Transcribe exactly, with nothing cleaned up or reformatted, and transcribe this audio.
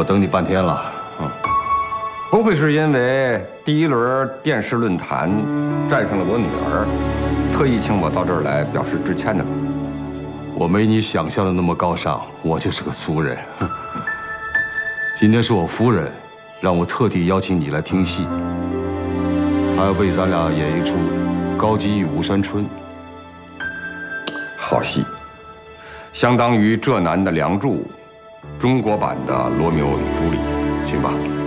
我等你半天了。嗯， 不会是因为第一轮电视论坛战胜了我女儿，特意请我到这儿来表示致歉的吧？ 我没你想象的那么高尚，我就是个俗人。今天是我夫人让我特地邀请你来听戏，她要为咱俩演一出《高级与吴山春》。 好戏，相当于浙南的《梁祝》，中国版的《罗密欧与朱丽叶》，行吧？